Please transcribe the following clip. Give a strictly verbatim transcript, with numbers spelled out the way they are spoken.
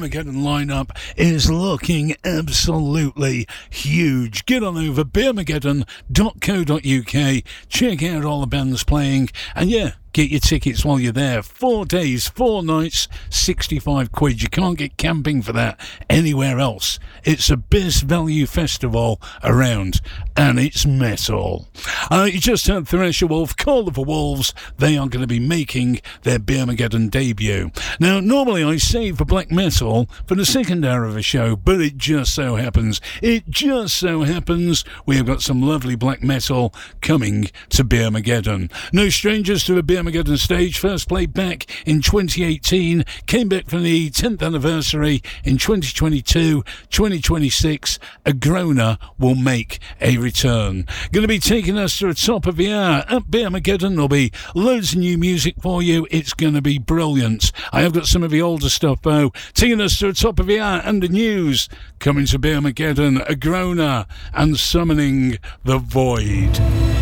Beermageddon lineup is looking absolutely huge. Get on over beermageddon dot co dot uk, check out all the bands playing, and yeah, get your tickets while you're there. Four days, four nights, sixty-five quid. You can't get camping for that anywhere else. It's the best value festival around, and it's metal. Uh, you just heard Thresher Wolf, Call of the Wolves. They are going to be making their Beermageddon debut. Now, normally I save for black metal for the second hour of the show, but it just so happens, it just so happens, we have got some lovely black metal coming to Beermageddon. No strangers to the Beermageddon Beermageddon stage, first played back in twenty eighteen, came back for the tenth anniversary in twenty twenty-two, twenty twenty-six. Agrona will make a return. Going to be taking us to the top of the hour at Beermageddon. There'll be loads of new music for you. It's going to be brilliant. I have got some of the older stuff though. Taking us to the top of the hour and the news. Coming to Beermageddon, Agrona and Summoning the Void.